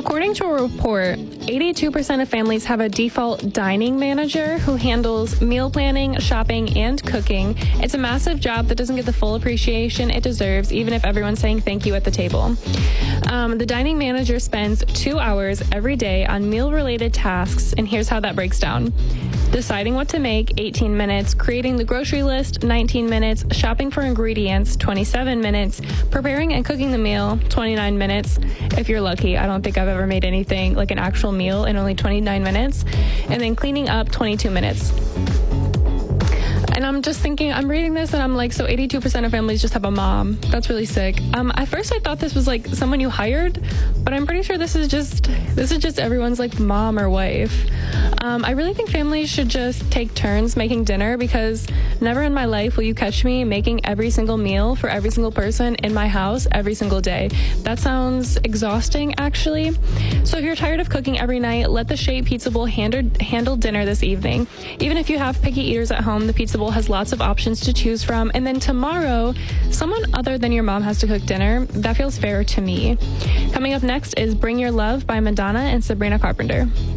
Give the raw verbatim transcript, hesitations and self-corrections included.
according to a report, eighty-two percent of families have a default dining manager who handles meal planning, shopping, and cooking. It's a massive job that doesn't get the full appreciation it deserves, even if everyone's saying thank you at the table. Um, the dining manager spends two hours every day on meal-related tasks, and here's how that breaks down. Deciding what to make, eighteen minutes. Creating the grocery list, nineteen minutes. Shopping for ingredients, twenty-seven minutes. Preparing and cooking the meal, twenty-nine minutes. If you're lucky, I don't think I've ever made anything like an actual meal in only twenty-nine minutes. And then cleaning up, twenty-two minutes. And I'm just thinking, I'm reading this and I'm like, so eighty-two percent of families just have a mom. That's really sick. Um, at first I thought this was like someone you hired, but I'm pretty sure this is just, this is just everyone's like mom or wife. Um, I really think families should just take turns making dinner, because never in my life will you catch me making every single meal for every single person in my house every single day. That sounds exhausting, actually. So if you're tired of cooking every night, let the Shape Pizza Bowl handle, handle dinner this evening. Even if you have picky eaters at home, the Pizza Bowl has lots of options to choose from. And then tomorrow, someone other than your mom has to cook dinner. That feels fair to me. Coming up next is Bring Your Love by Madonna and Sabrina Carpenter.